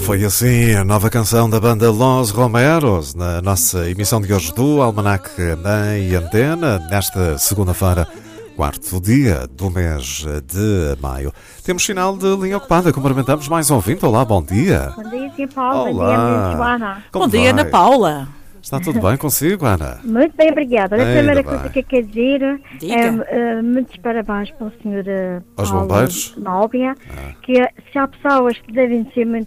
Foi assim a nova canção da banda Los Romeros na nossa emissão de hoje do Almanac em Antena, nesta segunda-feira, quarto dia do mês de maio. Temos sinal de linha ocupada, cumprimentamos mais um ouvinte. Olá, bom dia. Bom dia, Tia Paula. Olá. Bom dia, Joana. Como Bom dia, vai? Ana Paula. Está tudo bem consigo, Ana? Muito bem, obrigada. Olha, a Ainda primeira bem. coisa que eu quero dizer Diga. é muitos parabéns para o Sr. Aos Paulo bombeiros? Nóbia, que se há pessoas que devem ser muito